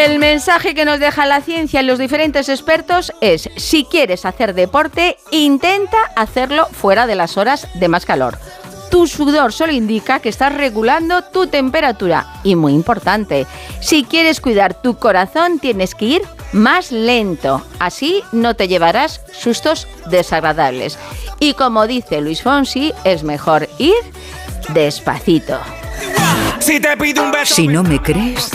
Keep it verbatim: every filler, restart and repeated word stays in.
El mensaje que nos deja la ciencia y los diferentes expertos es: si quieres hacer deporte, intenta hacerlo fuera de las horas de más calor. Tu sudor solo indica que estás regulando tu temperatura. Y muy importante, si quieres cuidar tu corazón, tienes que ir más lento. Así no te llevarás sustos desagradables. Y como dice Luis Fonsi, es mejor ir despacito. Si no me crees,